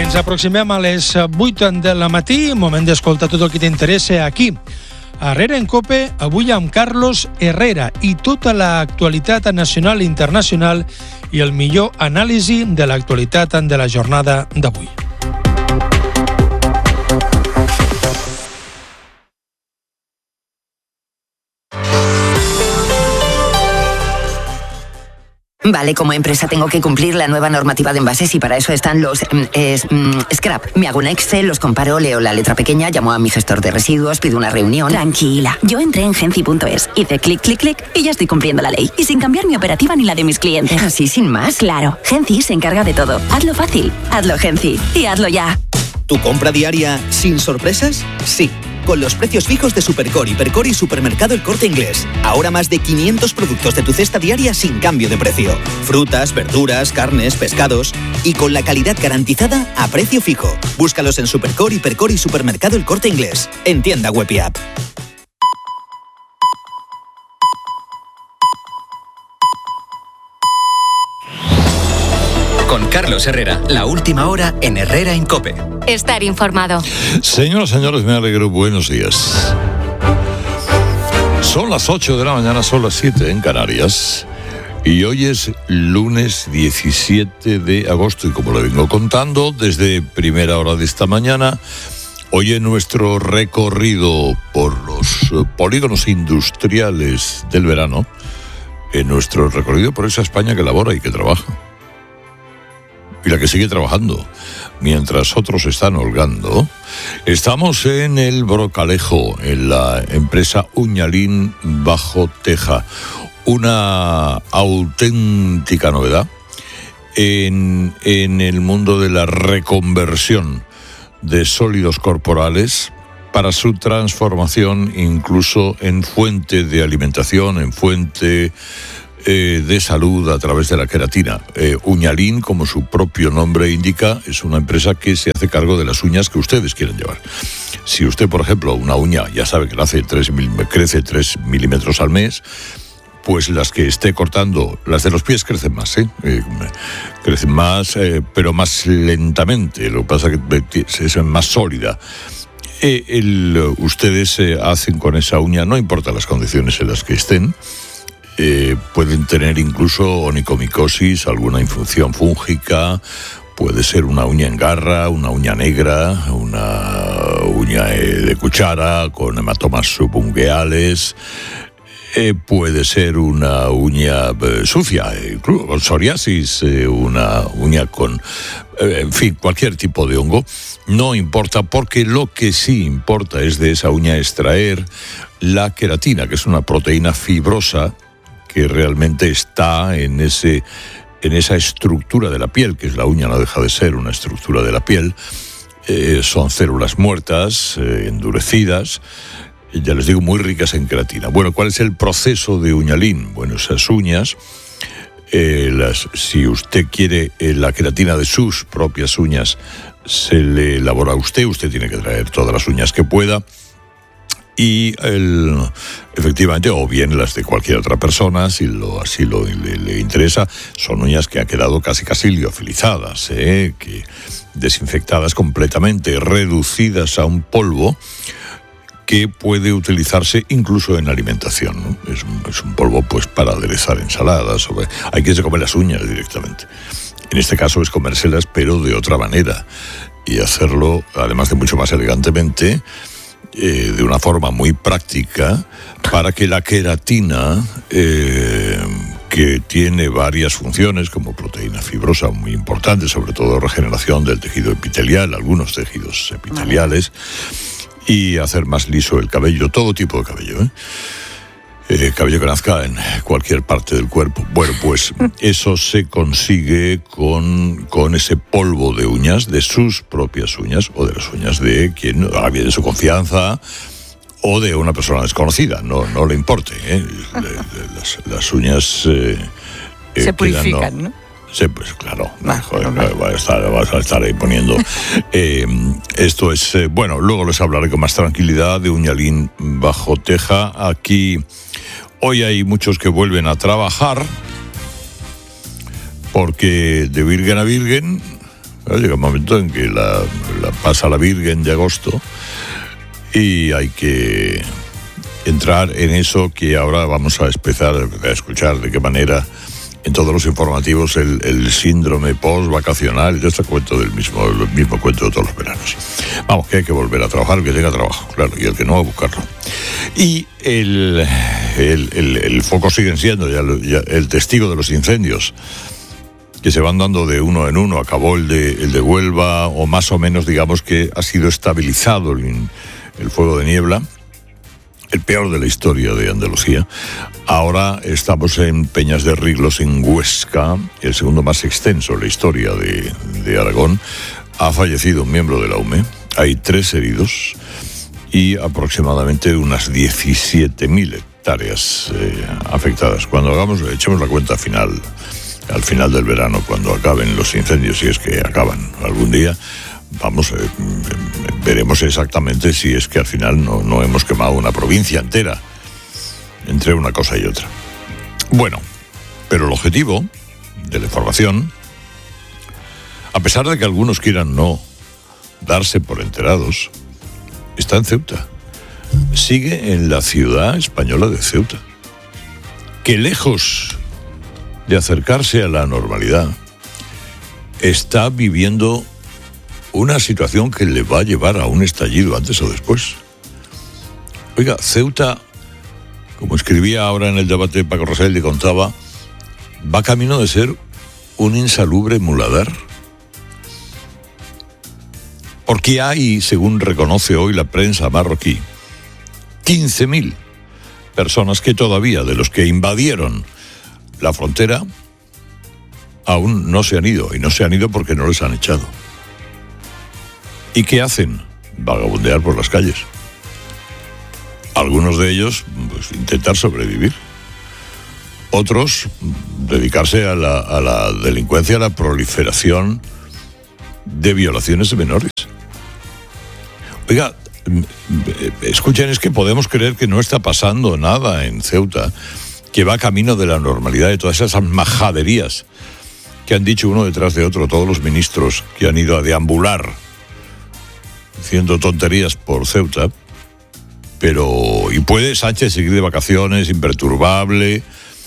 Ens aproximem a les 8 del matí, moment d'escoltar tot el que t'interessa aquí. A Herrera en Cope, avui amb Carlos Herrera i tota l'actualitat nacional i internacional i el millor anàlisi de l'actualitat de la jornada d'avui. Vale, como empresa tengo que cumplir la nueva normativa de envases y para eso están los scrap. Me hago un Excel, los comparo, leo la letra pequeña, llamo a mi gestor de residuos, pido una reunión. Tranquila, yo entré en Genci.es, hice clic, clic, clic y ya estoy cumpliendo la ley. Y sin cambiar mi operativa ni la de mis clientes. ¿Así sin más? Claro, Genci se encarga de todo. Hazlo fácil, hazlo Genci y hazlo ya. ¿Tu compra diaria sin sorpresas? Sí. Con los precios fijos de Supercore, Hipercore y Supermercado El Corte Inglés. Ahora más de 500 productos de tu cesta diaria sin cambio de precio. Frutas, verduras, carnes, pescados. Y con la calidad garantizada a precio fijo. Búscalos en Supercore, Hipercore y Supermercado El Corte Inglés. En tienda web y app. Con Carlos Herrera, la última hora en Herrera en Cope. Estar informado. Señoras y señores, me alegro. Buenos días. Son las 8 de la mañana, son las 7 en Canarias. Y hoy es lunes 17 de agosto. Y como lo vengo contando desde primera hora de esta mañana, hoy en nuestro recorrido por los polígonos industriales del verano, en nuestro recorrido por esa España que labora y que trabaja, y la que sigue trabajando, mientras otros están holgando, estamos en el Brocalejo, en la empresa Uñalín Bajo Teja. Una auténtica novedad en el mundo de la reconversión de sólidos corporales para su transformación incluso en fuente de alimentación, en fuente de salud a través de la queratina. Uñalín, como su propio nombre indica, es una empresa que se hace cargo de las uñas que ustedes quieren llevar. Si usted, por ejemplo, una uña ya sabe que crece 3 milímetros al mes, pues las que esté cortando, las de los pies crecen más, crecen más, pero más lentamente. Lo que pasa es que es más sólida. Ustedes hacen con esa uña, no importa las condiciones en las que estén, pueden tener incluso onicomicosis, alguna infección fúngica, puede ser una uña en garra, una uña negra, una uña de cuchara con hematomas subungueales, puede ser una uña sucia, incluso con psoriasis, una uña con, en fin, cualquier tipo de hongo. No importa, porque lo que sí importa es de esa uña extraer la queratina, que es una proteína fibrosa que realmente está en esa estructura de la piel, que es la uña, no deja de ser una estructura de la piel. Son células muertas, endurecidas, ya les digo, muy ricas en queratina. Bueno, ¿cuál es el proceso de Uñalín? Bueno, esas uñas, si usted quiere la queratina de sus propias uñas, se le elabora a usted tiene que traer todas las uñas que pueda. Y efectivamente, o bien las de cualquier otra persona, si así le interesa, son uñas que han quedado casi liofilizadas, que desinfectadas completamente, reducidas a un polvo que puede utilizarse incluso en alimentación, ¿no? Es un polvo pues para aderezar ensaladas. Hay quien se come las uñas directamente. En este caso es comérselas, pero de otra manera, y hacerlo, además de mucho más elegantemente, de una forma muy práctica, para que la queratina, que tiene varias funciones como proteína fibrosa muy importante, sobre todo regeneración del tejido epitelial, algunos tejidos epiteliales, y hacer más liso el cabello, todo tipo de cabello, cabello que nazca en cualquier parte del cuerpo. Bueno, pues eso se consigue con ese polvo de uñas, de sus propias uñas, o de las uñas de quien haga bien de su confianza, o de una persona desconocida, no le importe, las uñas se purifican, ¿no? Sí, pues claro, vas a estar ahí poniendo. Esto es, bueno, luego les hablaré con más tranquilidad de Uñalín Bajo Teja. Aquí hoy hay muchos que vuelven a trabajar, porque de virgen a virgen, Llega un momento en que la pasa la Virgen de agosto y hay que entrar en eso que ahora vamos a empezar a escuchar de qué manera en todos los informativos el síndrome post-vacacional. Yo te cuento el mismo cuento de todos los veranos. Vamos, que hay que volver a trabajar, que tenga trabajo, claro, y el que no, a buscarlo. Y el foco siguen siendo ya el testigo de los incendios que se van dando de uno en uno. Acabó el de Huelva, o más o menos digamos que ha sido estabilizado el fuego de niebla, el peor de la historia de Andalucía. Ahora estamos en Peñas de Riglos, en Huesca, el segundo más extenso en la historia de Aragón. Ha fallecido un miembro de la UME, hay 3 heridos y aproximadamente unas 17.000 hectáreas afectadas. Cuando echemos la cuenta al final del verano, cuando acaben los incendios, si es que acaban algún día, veremos exactamente si es que al final no hemos quemado una provincia entera entre una cosa y otra. Bueno, pero el objetivo de la información, a pesar de que algunos quieran no darse por enterados, está en Ceuta. Sigue en la ciudad española de Ceuta, que lejos de acercarse a la normalidad, está viviendo una situación que le va a llevar a un estallido antes o después. Oiga, Ceuta, como escribía ahora en el debate Paco Rosell y contaba, va camino de ser un insalubre muladar. Porque hay, según reconoce hoy la prensa marroquí, 15.000 personas que todavía, de los que invadieron la frontera, aún no se han ido. Y no se han ido porque no les han echado. ¿Y qué hacen? Vagabundear por las calles. Algunos de ellos, pues, intentar sobrevivir. Otros, dedicarse a la delincuencia, a la proliferación de violaciones de menores. Oiga, escuchen, es que podemos creer que no está pasando nada en Ceuta, que va camino de la normalidad, de todas esas majaderías que han dicho uno detrás de otro todos los ministros que han ido a deambular haciendo tonterías por Ceuta. Y puede Sánchez seguir de vacaciones imperturbable,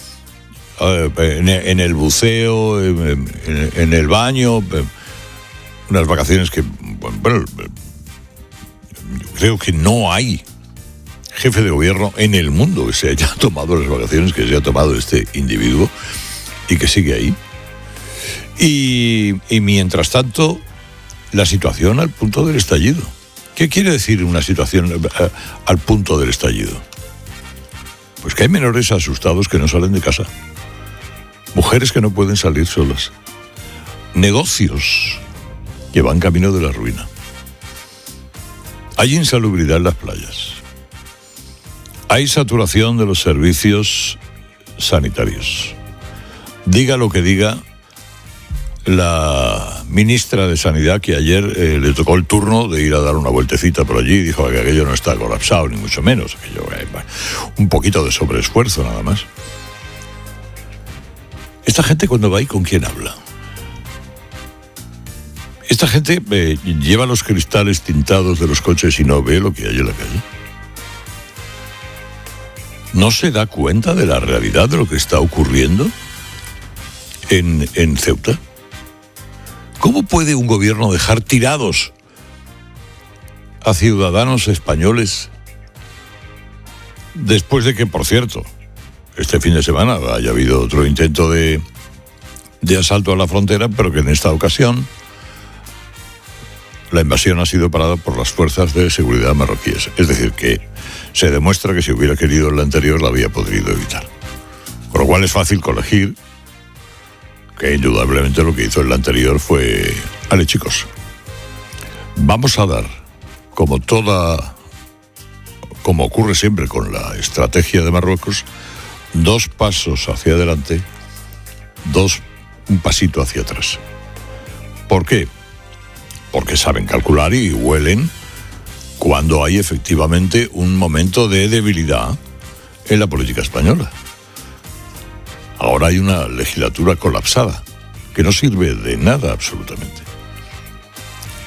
en el buceo, en el baño, unas vacaciones que, bueno, yo creo que no hay jefe de gobierno en el mundo que se haya tomado las vacaciones que se ha tomado este individuo y que sigue ahí. Y mientras tanto, la situación al punto del estallido. ¿Qué quiere decir una situación al punto del estallido? Pues que hay menores asustados que no salen de casa, mujeres que no pueden salir solas, negocios que van camino de la ruina. Hay insalubridad en las playas. Hay saturación de los servicios sanitarios. Diga lo que diga la ministra de Sanidad, que ayer le tocó el turno de ir a dar una vueltecita por allí, y dijo que aquello no está colapsado, ni mucho menos, aquello, un poquito de sobreesfuerzo nada más. Esta gente, cuando va ahí, ¿con quién habla? Esta gente lleva los cristales tintados de los coches y no ve lo que hay en la calle. ¿No se da cuenta de la realidad de lo que está ocurriendo en Ceuta? ¿Cómo puede un gobierno dejar tirados a ciudadanos españoles después de que, por cierto, este fin de semana haya habido otro intento de asalto a la frontera, pero que en esta ocasión la invasión ha sido parada por las fuerzas de seguridad marroquíes? Es decir, que se demuestra que si hubiera querido el anterior la había podido evitar. Con lo cual es fácil colegir que indudablemente lo que hizo el anterior fue: vale, chicos, vamos a dar, como ocurre siempre con la estrategia de Marruecos, 2 pasos hacia adelante, un pasito hacia atrás. ¿Por qué? Porque saben calcular y huelen cuando hay efectivamente un momento de debilidad en la política española. Ahora hay una legislatura colapsada, que no sirve de nada absolutamente.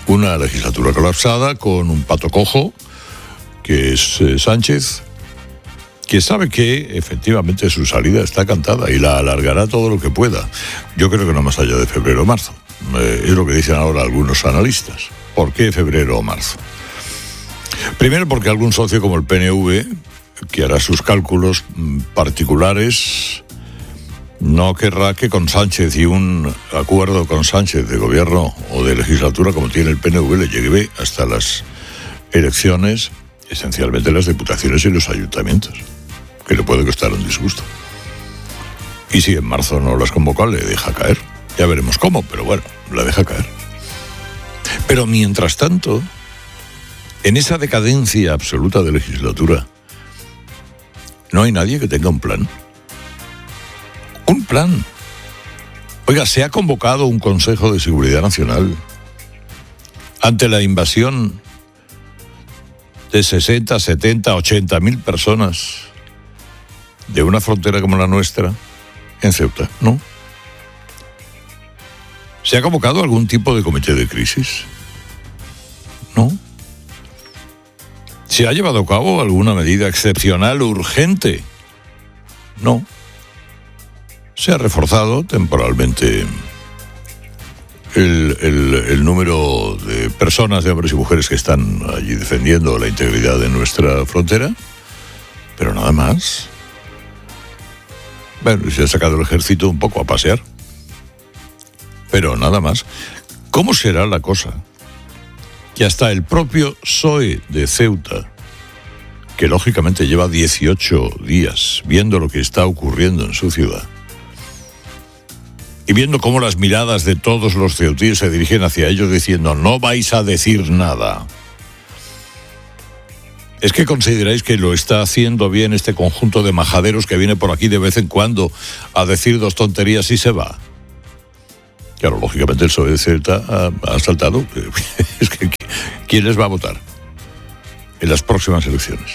Una legislatura colapsada con un pato cojo, que es Sánchez, que sabe que efectivamente su salida está cantada y la alargará todo lo que pueda. Yo creo que no más allá de febrero o marzo. Es lo que dicen ahora algunos analistas. ¿Por qué febrero o marzo? Primero porque algún socio como el PNV, que hará sus cálculos particulares, no querrá que con Sánchez y un acuerdo con Sánchez de gobierno o de legislatura como tiene el PNV le llegue hasta las elecciones, esencialmente las diputaciones y los ayuntamientos, que le puede costar un disgusto. Y si en marzo no las convoca, le deja caer. Ya veremos cómo, pero bueno, la deja caer. Pero mientras tanto, en esa decadencia absoluta de legislatura, no hay nadie que tenga un plan. Un plan. Oiga, se ha convocado un Consejo de Seguridad Nacional ante la invasión de 60, 70, 80.000 personas de una frontera como la nuestra en Ceuta, ¿no? ¿Se ha convocado algún tipo de comité de crisis? ¿No? ¿Se ha llevado a cabo alguna medida excepcional o urgente? No. Se ha reforzado temporalmente el número de personas, de hombres y mujeres que están allí defendiendo la integridad de nuestra frontera, pero nada más. Bueno, se ha sacado el ejército un poco a pasear, pero nada más. ¿Cómo será la cosa? Que hasta el propio PSOE de Ceuta, que lógicamente lleva 18 días viendo lo que está ocurriendo en su ciudad, y viendo cómo las miradas de todos los ceutíes se dirigen hacia ellos diciendo no vais a decir nada. ¿Es que consideráis que lo está haciendo bien este conjunto de majaderos que viene por aquí de vez en cuando a decir dos tonterías y se va? Claro, lógicamente el PSOE de Ceuta ha saltado. Es que ¿quién les va a votar en las próximas elecciones?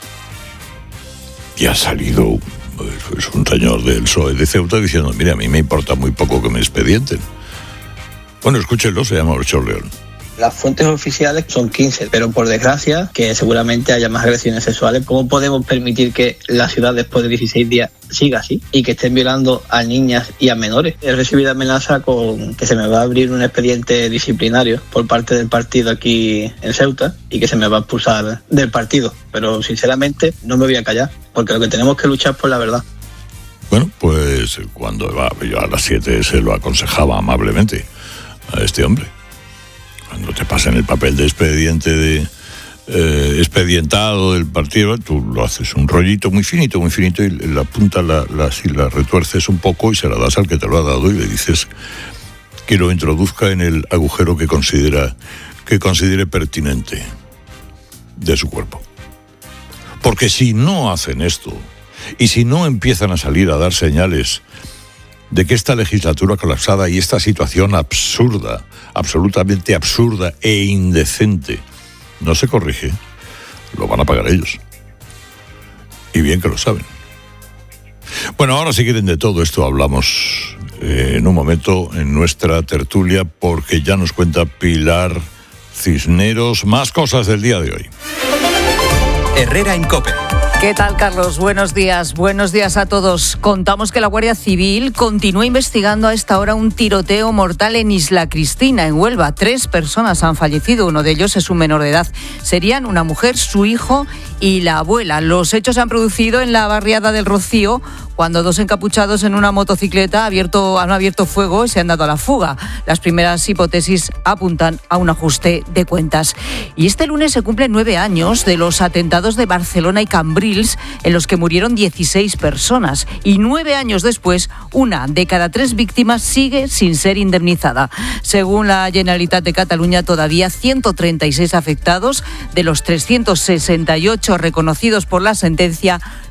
Y ha salido pues un señor del PSOE de Ceuta diciendo, mire, a mí me importa muy poco que me expedienten. Bueno, escúchenlo, se llama Ocho León. Las fuentes oficiales son 15, pero por desgracia, que seguramente haya más agresiones sexuales. ¿Cómo podemos permitir que la ciudad después de 16 días siga así y que estén violando a niñas y a menores? He recibido amenaza con que se me va a abrir un expediente disciplinario por parte del partido aquí en Ceuta y que se me va a expulsar del partido. Pero sinceramente no me voy a callar, porque lo que tenemos que luchar es por la verdad. Bueno, pues cuando yo a las 7 se lo aconsejaba amablemente a este hombre. Cuando te pasan el papel de expediente expedientado del partido, tú lo haces un rollito muy finito y la punta la retuerces un poco y se la das al que te lo ha dado y le dices que lo introduzca en el agujero que considere pertinente de su cuerpo. Porque si no hacen esto y si no empiezan a salir a dar señales de que esta legislatura colapsada y esta situación absurda, absolutamente absurda e indecente, no se corrige, lo van a pagar ellos. Y bien que lo saben. Bueno, ahora si quieren de todo esto hablamos en un momento en nuestra tertulia, porque ya nos cuenta Pilar Cisneros más cosas del día de hoy. Herrera en COPE. ¿Qué tal, Carlos? Buenos días a todos. Contamos que la Guardia Civil continúa investigando a esta hora un tiroteo mortal en Isla Cristina, en Huelva. 3 personas han fallecido, uno de ellos es un menor de edad. Serían una mujer, su hijo y la abuela. Los hechos se han producido en la barriada del Rocío, cuando 2 encapuchados en una motocicleta han abierto fuego y se han dado a la fuga. Las primeras hipótesis apuntan a un ajuste de cuentas. Y este lunes se cumplen 9 años de los atentados de Barcelona y Cambrils, en los que murieron 16 personas. Y 9 años después, 1 de cada 3 víctimas sigue sin ser indemnizada. Según la Generalitat de Cataluña, todavía 136 afectados, de los 368 reconocidos por la sentencia,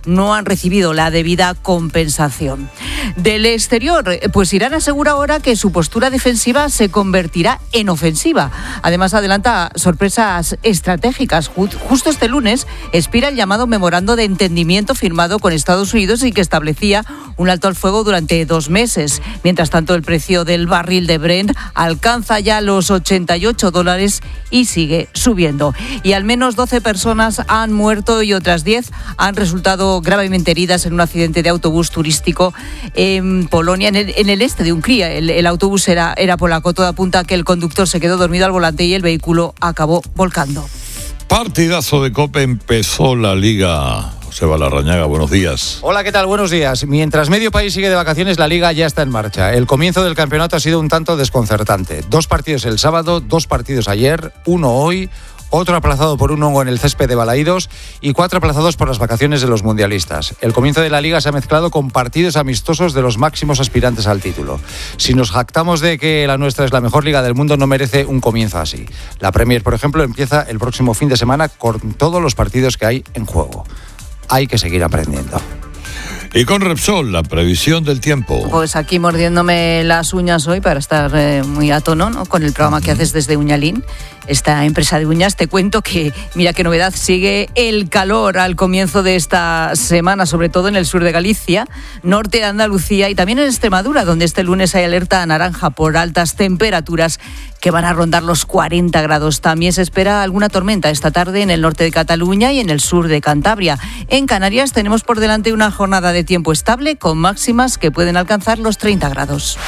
no han recibido la debida compensación. Del exterior, pues Irán asegura ahora que su postura defensiva se convertirá en ofensiva. Además, adelanta sorpresas estratégicas. Justo este lunes expira el llamado memorando de entendimiento firmado con Estados Unidos y que establecía un alto al fuego durante 2 meses. Mientras tanto, el precio del barril de Brent alcanza ya los $88 y sigue subiendo. Y al menos 12 personas han muerto y otras 10 han resultado gravemente heridas en un accidente de autobús turístico en Polonia, en el este de Hungría. El autobús era polaco. Todo apunta a que el conductor se quedó dormido al volante y el vehículo acabó volcando. Partidazo de COPE, empezó la Liga. Joseba Larrañaga, buenos días. Hola, ¿qué tal? Buenos días. Mientras medio país sigue de vacaciones, la Liga ya está en marcha. El comienzo del campeonato ha sido un tanto desconcertante. 2 partidos el sábado, 2 partidos ayer, 1 hoy, otro aplazado por un hongo en el césped de Balaídos y 4 aplazados por las vacaciones de los mundialistas. El comienzo de la Liga se ha mezclado con partidos amistosos de los máximos aspirantes al título. Si nos jactamos de que la nuestra es la mejor Liga del mundo, no merece un comienzo así. La Premier, por ejemplo, empieza el próximo fin de semana con todos los partidos que hay en juego. Hay que seguir aprendiendo. Y con Repsol, la previsión del tiempo. Pues aquí mordiéndome las uñas hoy para estar muy a tono, ¿no?, con el programa que haces desde Uñalín, esta empresa de uñas. Te cuento que, mira qué novedad, sigue el calor al comienzo de esta semana, sobre todo en el sur de Galicia, norte de Andalucía y también en Extremadura, donde este lunes hay alerta naranja por altas temperaturas que van a rondar los 40 grados. También se espera alguna tormenta esta tarde en el norte de Cataluña y en el sur de Cantabria. En Canarias tenemos por delante una jornada de tiempo estable con máximas que pueden alcanzar los 30 grados.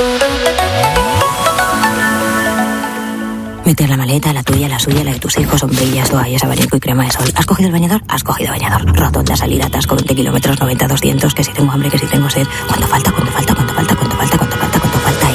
Meter la maleta, la tuya, la suya, la de tus hijos, sombrillas, toallas, abanico y crema de sol. ¿Has cogido el bañador? Has cogido bañador. Rotonda, salida, atasco, 20 kilómetros, 90, 200, que si tengo hambre, que si tengo sed. ¿Cuánto falta? ¿Cuánto falta? ¿Cuánto falta? ¿Cuánto falta? ¿Cuánto falta? ¿Cuánto falta?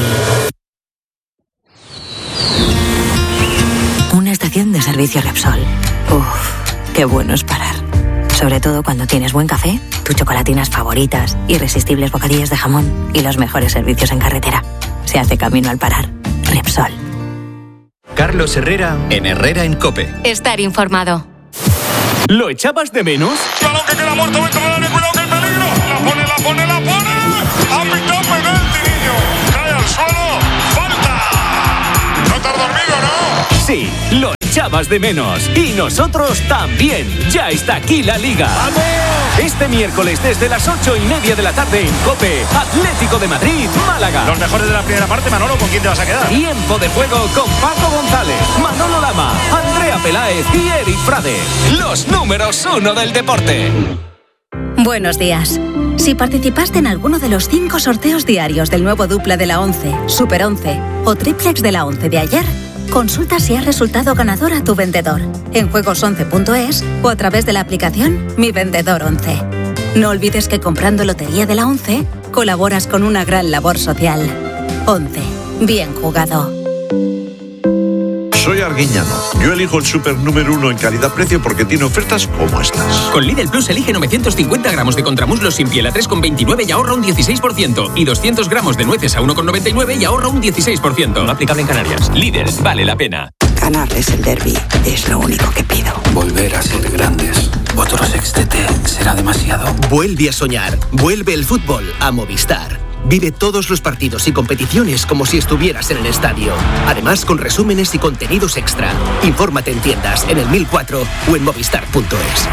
Y... una estación de servicio Repsol. Uf, qué bueno es parar. Sobre todo cuando tienes buen café, tus chocolatinas favoritas, irresistibles bocadillos de jamón y los mejores servicios en carretera. Se hace camino al parar. Repsol. Carlos Herrera en Herrera en COPE. Estar informado. ¿Lo echabas de menos? ¡Balón que queda muerto dentro del área! ¡Cuidado que hay peligro! ¡La pone! ¡Ha pitado penalti, niño! ¡Cae al suelo! ¡Falta! ¡No te has dormido, no! Sí, lo echabas de menos. Y nosotros también. Ya está aquí la Liga. ¡Vamos! Este miércoles desde las 8:30 de la tarde en COPE, Atlético de Madrid, Málaga. Los mejores de la primera parte, Manolo, ¿con quién te vas a quedar? Tiempo de juego con Paco González, Manolo Lama, Andrea Peláez y Eric Frade. Los números 1 del deporte. Buenos días. Si participaste en alguno de los 5 sorteos diarios del nuevo dupla de la 11, Super 11 o triplex de la 11 de ayer, consulta si has resultado ganador a tu vendedor en juegos11.es o a través de la aplicación Mi Vendedor 11. No olvides que comprando Lotería de la 11 colaboras con una gran labor social. 11. Bien jugado. Soy Arguiñano. Yo elijo el super número 1 en calidad-precio porque tiene ofertas como estas. Con Lidl Plus elige 950 gramos de contramuslos sin piel a 3,29 y ahorra un 16%. Y 200 gramos de nueces a 1,99 y ahorra un 16%. No aplicable en Canarias. Lidl, vale la pena. Ganarles el derbi es lo único que pido. Volver a ser grandes. Otro sextete será demasiado. Vuelve a soñar. Vuelve el fútbol a Movistar. Vive todos los partidos y competiciones como si estuvieras en el estadio. Además, con resúmenes y contenidos extra. Infórmate en tiendas, en el 1004 o en movistar.es.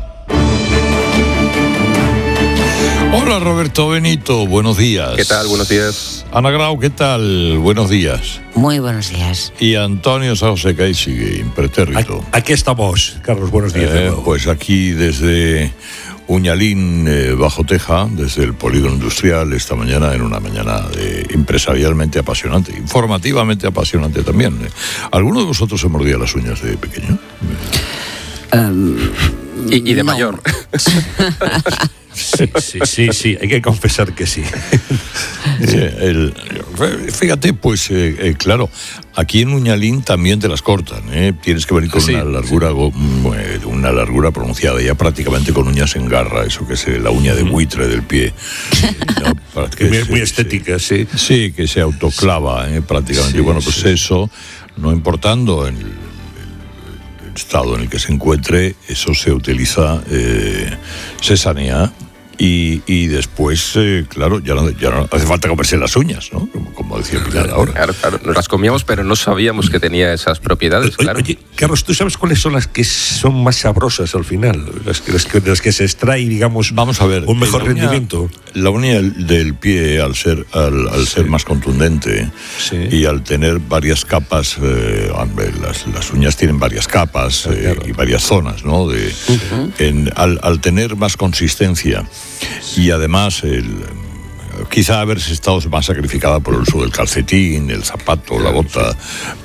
Hola, Roberto Benito, buenos días. ¿Qué tal? Buenos días. Ana Grau, ¿qué tal? Buenos días. Muy buenos días. Y Antonio Sauceca y sigue impretérrito. Aquí estamos, Carlos, buenos días. Pues aquí desde Uñalín, Bajo Teja, desde el polígono industrial, esta mañana, en una mañana empresarialmente apasionante, informativamente apasionante también. ¿Alguno de vosotros se mordía las uñas de pequeño? Y de mayor. Sí, hay que confesar que sí. Fíjate, pues claro, aquí en Uñalín también te las cortan, tienes que venir con una largura pronunciada, ya prácticamente con uñas en garra, eso que es la uña de buitre del pie. ¿no? Muy estética, sí. Sí, que se autoclava prácticamente. Sí, y bueno, pues eso, no importando estado en el que se encuentre, eso se utiliza, se sanea. Y después, claro, ya no hace falta comerse las uñas, ¿no? Como decía Pilar ahora. Claro, nos las comíamos, pero no sabíamos que tenía esas propiedades, claro. Oye, Carlos, ¿tú sabes cuáles son las que son más sabrosas al final? Las que se extrae, digamos, vamos a ver, un mejor rendimiento. La uña del pie, al ser más contundente, sí, y al tener varias capas, las uñas tienen varias capas, claro, y varias zonas, ¿no? Al tener más consistencia, y además quizá haberse estado más sacrificada por el uso del calcetín, el zapato, la bota,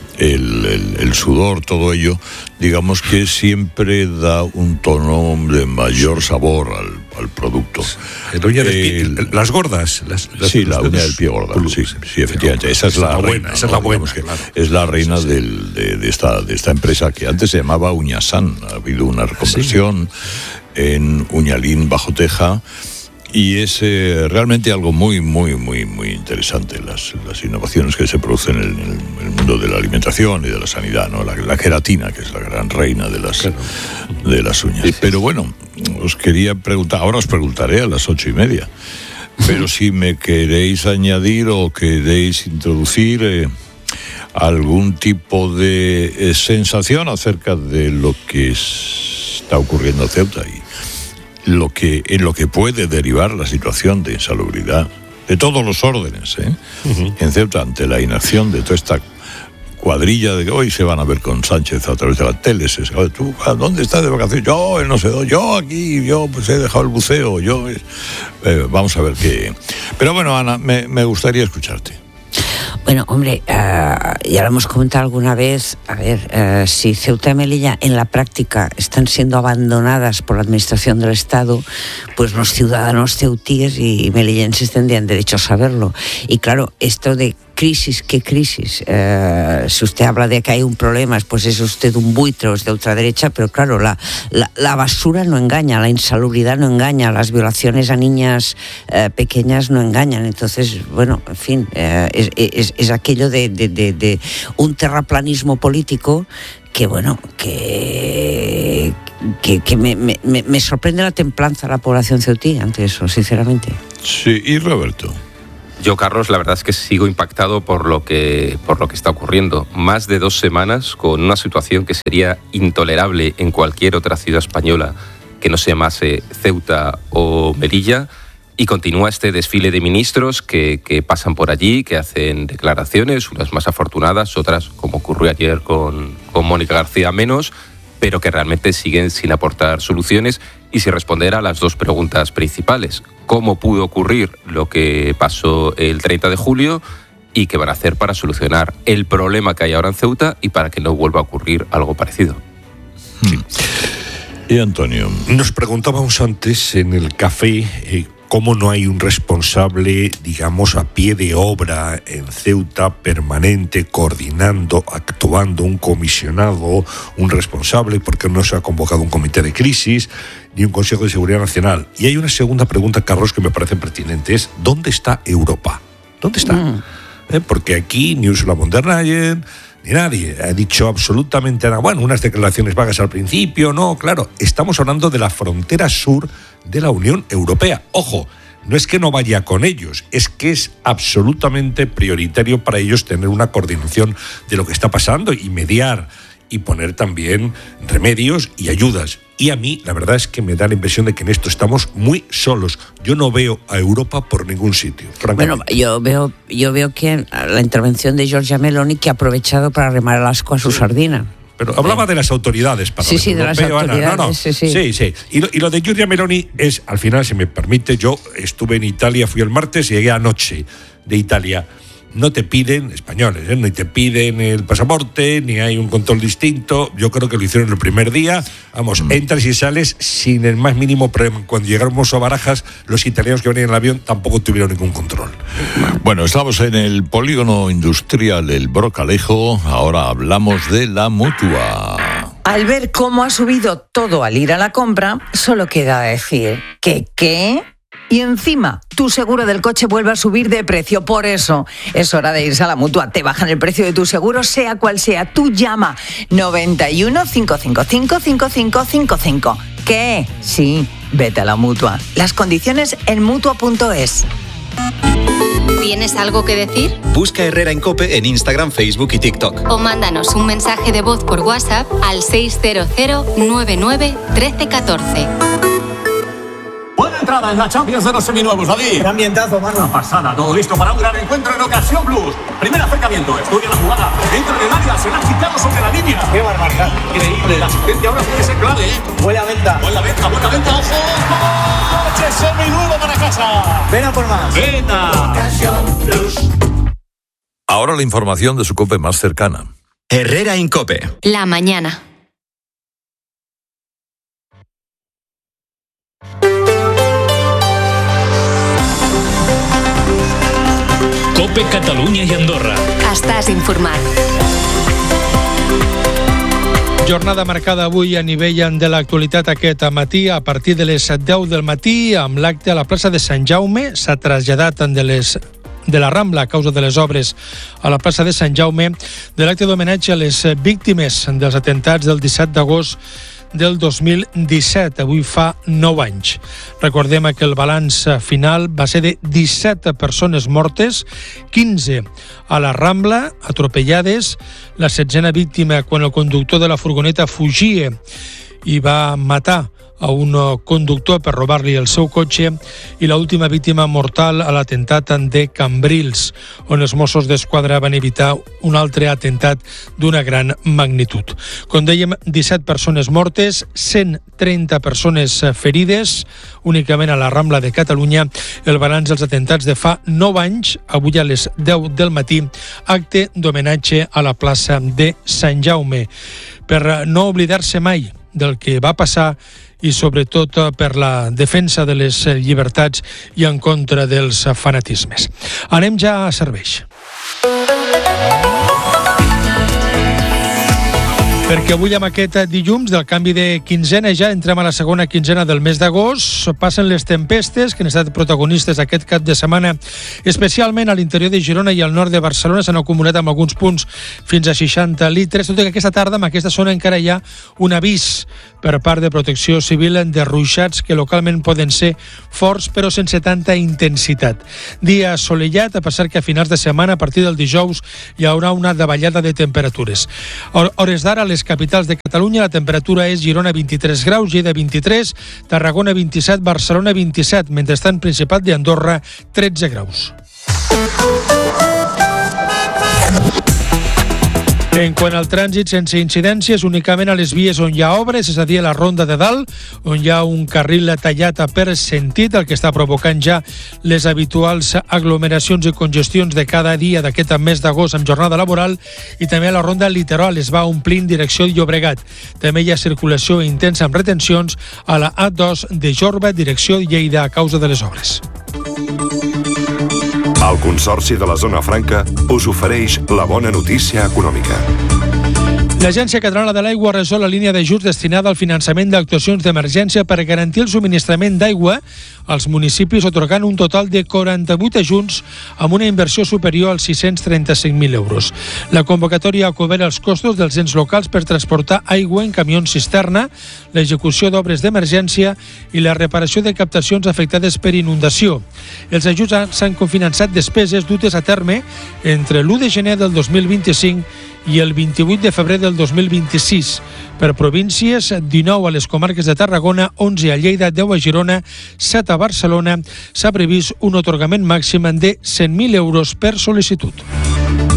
el sudor, todo ello, digamos que siempre da un tono de mayor sabor al producto. La uña del pie, las gordas. Sí, la uña del pie gorda. Sí, efectivamente. Esa es la reina. Esa es la buena. Claro. Es la reina de esta empresa que antes se llamaba Uñasan. Ha habido una reconversión en Uñalín Bajo Teja. Y es realmente algo muy, muy, muy, muy interesante las innovaciones que se producen en el mundo de la alimentación y de la sanidad, ¿no? La queratina, que es la gran reina de las uñas. Pero bueno, os quería preguntar, ahora os preguntaré a las 8:30, pero si me queréis añadir o queréis introducir algún tipo de sensación acerca de lo que está ocurriendo en Ceuta y en lo que puede derivar la situación de insalubridad de todos los órdenes, en Ceuta, ante la inacción de toda esta cuadrilla de que hoy se van a ver con Sánchez a través de las teles. ¿Tú dónde estás de vacaciones? Yo no sé, yo aquí, pues he dejado el buceo, vamos a ver qué. Pero bueno, Ana, me gustaría escucharte. Bueno, hombre, ya lo hemos comentado alguna vez. A ver, si Ceuta y Melilla en la práctica están siendo abandonadas por la administración del Estado, pues los ciudadanos ceutíes y melillenses tendrían derecho a saberlo. Y claro, esto de crisis, ¿qué crisis? Si usted habla de que hay un problema, pues es usted un buitre, es de ultraderecha, pero claro, la basura no engaña, la insalubridad no engaña, las violaciones a niñas pequeñas no engañan. Entonces, bueno, en fin, es aquello de un terraplanismo político que, bueno, que me sorprende la templanza de la población ceutí ante eso, sinceramente. Sí, y Roberto. Yo, Carlos, la verdad es que sigo impactado por lo que está ocurriendo. Más de 2 semanas con una situación que sería intolerable en cualquier otra ciudad española que no se llamase Ceuta o Melilla, y continúa este desfile de ministros que pasan por allí, que hacen declaraciones, unas más afortunadas, otras, como ocurrió ayer con Mónica García, menos, pero que realmente siguen sin aportar soluciones y sin responder a las 2 preguntas principales. ¿Cómo pudo ocurrir lo que pasó el 30 de julio y qué van a hacer para solucionar el problema que hay ahora en Ceuta y para que no vuelva a ocurrir algo parecido? Sí. Y Antonio, nos preguntábamos antes en el café cómo no hay un responsable, digamos, a pie de obra en Ceuta, permanente, coordinando, actuando, un comisionado, un responsable, porque no se ha convocado un comité de crisis ni un Consejo de Seguridad Nacional. Y hay una segunda pregunta, Carlos, que me parece pertinente, es ¿dónde está Europa? ¿Dónde está? Porque aquí ni Ursula von der Leyen ni nadie ha dicho absolutamente nada. Bueno, unas declaraciones vagas al principio, no, claro, estamos hablando de la frontera sur de la Unión Europea. Ojo, no es que no vaya con ellos, es que es absolutamente prioritario para ellos tener una coordinación de lo que está pasando y mediar y poner también remedios y ayudas. Y a mí, la verdad es que me da la impresión de que en esto estamos muy solos. Yo no veo a Europa por ningún sitio, francamente. Bueno, yo veo que la intervención de Giorgia Meloni, que ha aprovechado para remar el asco a su sardina. Pero hablaba de las autoridades, Sí, de las autoridades. Sí. Y lo de Giorgia Meloni es, al final, si me permite, yo estuve en Italia, fui el martes y llegué anoche de Italia. No te piden, españoles, ni te piden el pasaporte, ni hay un control distinto. Yo creo que lo hicieron el primer día. Vamos, entras y sales sin el más mínimo problema. Cuando llegamos a Barajas, los italianos que venían en el avión tampoco tuvieron ningún control. Bueno, estamos en el polígono industrial El Brocalejo. Ahora hablamos de la Mutua. Al ver cómo ha subido todo al ir a la compra, solo queda decir que ¿qué? y encima tu seguro del coche vuelve a subir de precio. Por eso es hora de irse a la Mutua. Te bajan el precio de tu seguro, sea cual sea. Tú llama 91 555 5555. ¿Qué? Sí, vete a la Mutua. Las condiciones en Mutua.es. ¿Tienes algo que decir? Busca Herrera en COPE en Instagram, Facebook y TikTok. O mándanos un mensaje de voz por WhatsApp al 600 99 1314. Buena entrada en la Champions de los seminuevos, David. Qué ambientazo, mano. Una pasada, todo listo para un gran encuentro en Ocasión Plus. Primer acercamiento, estudia la jugada. Dentro del área, se la ha quitado sobre la línea. Qué barbaridad. Increíble, la asistencia ahora puede ser clave, ¿eh? Buena venta. Buena venta, ojo. ¡Coche seminuevo para casa! Ven a por más. ¡Venta! Ocasión Plus. Ahora la información de su COPE más cercana. Herrera en COPE. La mañana. COPE Catalunya i Andorra. Estàs informat. Jornada marcada avui a nivell de l'actualitat aquest matí a partir de les 10 del matí amb l'acte a la plaça de Sant Jaume. S'ha traslladat de la Rambla a causa de les obres a la plaça de Sant Jaume de l'acte d'homenatge a les víctimes dels atentats del 17 d'agost del 2017, avui fa 9 anys. Recordem que el balanç final va ser de 17 persones mortes, 15 a la Rambla, atropellades, la 16a víctima quan el conductor de la furgoneta fugia i va matar a un conductor per robar-li el seu cotxe i l'última víctima mortal a l'atemptat de Cambrils, on els Mossos d'Esquadra van evitar un altre atemptat d'una gran magnitud. Com dèiem, 17 persones mortes, 130 persones ferides, únicament a la Rambla de Catalunya. El balanç dels atemptats de fa 9 anys, avui a les 10 del matí, acte d'homenatge a la plaça de Sant Jaume, per no oblidar-se mai del que va passar i sobretot per la defensa de les llibertats i en contra dels fanatismes. Anem ja a serveis. Perquè avui amb aquest dilluns del canvi de quinzena ja entrem a la segona quinzena del mes d'agost. Passen les tempestes que han estat protagonistes aquest cap de setmana, especialment a l'interior de Girona i al nord de Barcelona. S'han acumulat en alguns punts fins a 60 litres, tot i que aquesta tarda en aquesta zona encara hi ha un avís per part de Protecció Civil de ruixats que localment poden ser forts però sense tanta intensitat. Dia assolellat, a pesar que a finals de setmana, a partir del dijous, hi haurà una davallada de temperatures. Hores d'ara, a les capitals de Catalunya, la temperatura és Girona 23 graus, Lleida 23, Tarragona 27, Barcelona 27, mentrestant Principat d'Andorra 13 graus. En quant al trànsit, sense incidències, únicament a les vies on hi ha obres, és a dir, a la Ronda de Dalt, on hi ha un carril tallat per sentit, el que està provocant ja les habituals aglomeracions i congestions de cada dia d'aquest mes d'agost amb jornada laboral, i també a la Ronda Litoral es va omplint direcció de Llobregat. També hi ha circulació intensa amb retencions a la A2 de Jorba, direcció de Lleida, a causa de les obres. El Consorci de la Zona Franca us ofereix la bona notícia econòmica. L'Agència Catalana de l'Aigua resol la línia d'ajuts destinada al finançament d'actuacions d'emergència per garantir el subministrament d'aigua als municipis, atorgant un total de 48 ajuts amb una inversió superior als 635.000 euros. La convocatòria ha cobert els costos dels ens locals per transportar aigua en camions cisterna, l'execució d'obres d'emergència i la reparació de captacions afectades per inundació. Els ajuts s'han cofinançat despeses dutes a terme entre l'1 de gener del 2025 i el 28 de febrer del 2026. Per províncies, 19 a les comarques de Tarragona, 11 a Lleida, 10 a Girona, 7 a Barcelona. S'ha previst un atorgament màxim de 100.000 euros per sol·licitud.